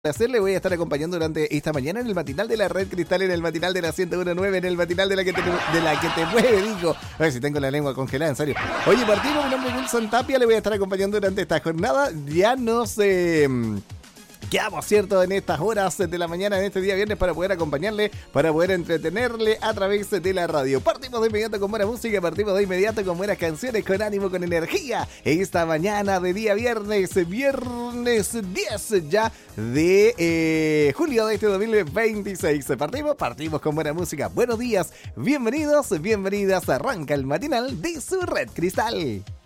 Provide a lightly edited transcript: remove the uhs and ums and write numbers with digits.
Placer, le voy a estar acompañando durante esta mañana en el matinal de la Red Cristal, en el matinal de la 101.9, en el matinal de la que te mueve, digo. A ver si tengo la lengua congelada, en serio. Oye, partimos, mi nombre es Wilson Tapia, le voy a estar acompañando durante esta jornada. Ya no sé... Quedamos, ¿cierto?, en estas horas de la mañana, en este día viernes, para poder acompañarle, para poder entretenerle a través de la radio. Partimos de inmediato con buena música, partimos de inmediato con buenas canciones, con ánimo, con energía. Esta mañana de día viernes 10 ya de julio de este 2026. Partimos con buena música. Buenos días, bienvenidos, bienvenidas. Arranca el matinal de su Red Cristal.